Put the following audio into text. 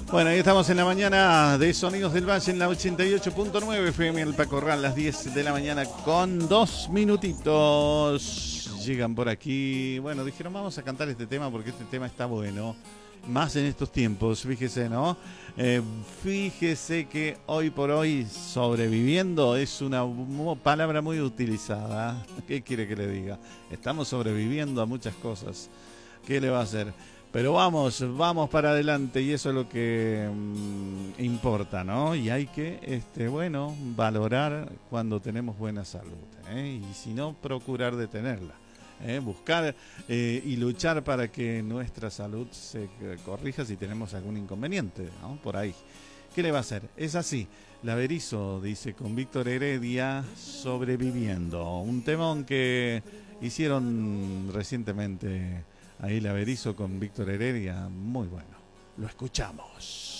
Bueno, ahí estamos en la mañana de Sonidos del Valle en la 88.9 FM, el Pacorral, las 10 de la mañana con 2 minutitos. Llegan por aquí. Bueno, dijeron vamos a cantar este tema porque este tema está bueno. Más en estos tiempos, fíjese, ¿no? Fíjese que hoy por hoy sobreviviendo es una palabra muy utilizada. ¿Qué quiere que le diga? Estamos sobreviviendo a muchas cosas. ¿Qué le va a hacer? Pero vamos para adelante y eso es lo que importa, ¿no? Y hay que, bueno, valorar cuando tenemos buena salud, ¿eh? Y si no, procurar de tenerla. Buscar y luchar para que nuestra salud se corrija si tenemos algún inconveniente, ¿no? Por ahí. ¿Qué le va a hacer? Es así. La Berizo dice con Víctor Heredia, Sobreviviendo. Un temón que hicieron recientemente ahí la Berizo con Víctor Heredia. Muy bueno. Lo escuchamos.